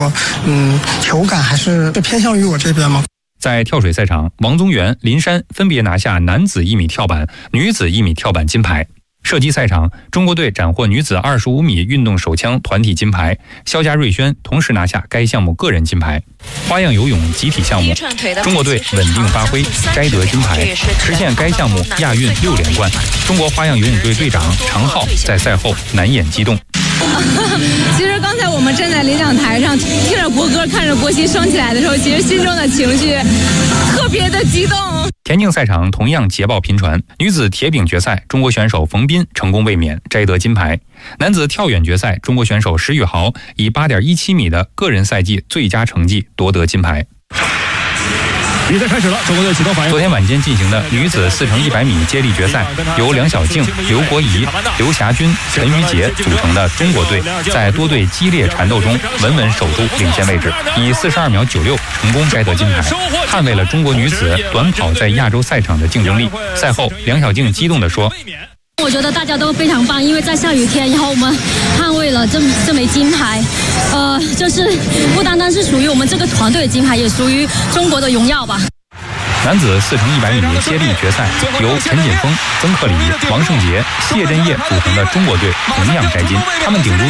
球感还是偏向于我这边吗？ 在跳水赛场，王宗源、林珊分别拿下男子1米跳板、女子1米跳板金牌。射击赛场，中国队斩获女子25米运动手枪团体金牌，肖家瑞轩同时拿下该项目个人金牌。花样游泳集体项目，中国队稳定发挥，摘得金牌，实现该项目亚运6连冠。中国花样游泳队队长常浩在赛后难掩激动。 其实刚才我们站在领奖台上，听着国歌，看着国旗升起来的时候，其实心中的情绪特别的激动。 田径赛场同样捷报频传，女子铁饼决赛，中国选手冯彬成功卫冕，摘得金牌。男子跳远决赛，中国选手石宇豪以8.17米的个人赛季最佳成绩夺得金牌。 比赛开始了，中国队启动反应。 昨天晚间进行的女子4乘100米接力决赛，由梁晓静、刘国怡、刘霞君、陈瑜杰组成的中国队，在多队激烈缠斗中稳稳守住领先位置，以42秒96成功摘得金牌，捍卫了中国女子短跑在亚洲赛场的竞争力。赛后，梁晓静激动地说：“ 我觉得大家都非常棒，因为在下雨天，然后我们捍卫了这枚金牌，就是不单单是属于我们这个团队的金牌，也属于中国的荣耀吧。” 男子4乘100米接力决赛，由陈锦锋、曾克礼、王胜杰、谢震业组成的中国队同样摘金，他们顶住